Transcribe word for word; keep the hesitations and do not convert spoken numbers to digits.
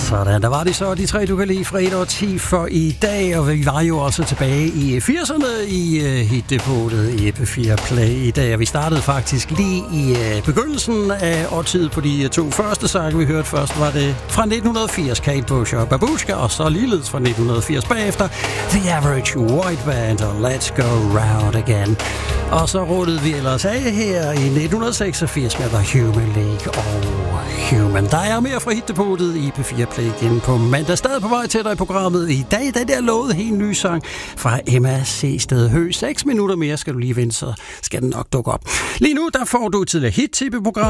Sådan, der var det så, de tre, du kan lide fra et og ti for i dag, og vi var jo også tilbage i firserne i uh, hitdepotet i P fire Play i dag, og vi startede faktisk lige i uh, begyndelsen af årtiet på de uh, to første sange, vi hørte først, var det fra nitten firs, Kate Bush og Babushka, og så ligeledes fra nitten firs bagefter, The Average White Band og Let's Go Round Again. Og så rullede vi ellers af her i nitten seksogfirs med The Human League og Human. Der er mere fra hitdepotet i P fire Play igen på mandag. Stadig på vej til dig i programmet i dag. Den der lovede helt ny sang fra Emma C. Stedhøj. Seks minutter mere skal du lige vente, så skal den nok dukke op. Lige nu, der får du til et hit-tippe-program.